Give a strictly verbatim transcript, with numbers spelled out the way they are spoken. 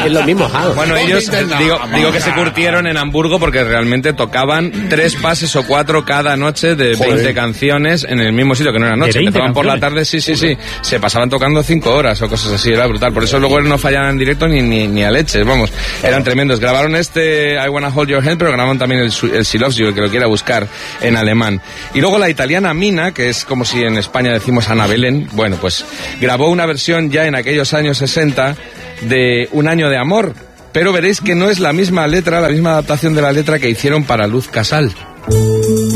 es lo mismo, Jao. Bueno, ellos, eh, digo, digo que se curtieron en Hamburgo porque realmente tocaban tres pases o cuatro cada noche de veinte Joder. canciones en el mismo sitio, que no era noche. Empezaban por la tarde, sí, sí, sí. Se pasaban tocando cinco horas o cosas así, era brutal. Por eso luego no fallaban en directo ni, ni, ni a leches, vamos. Eran tremendos. Grabaron este I Wanna Hold Your Hand, pero grabaron también el, el She Loves You, el que lo quiera buscar en alemán. Y luego la italiana Mina, que es como si en España decimos Ana Belén, bueno, pues grabó una versión ya en aquellos años sesenta de Un año de amor, pero veréis que no es la misma letra, la misma adaptación de la letra que hicieron para Luz Casal.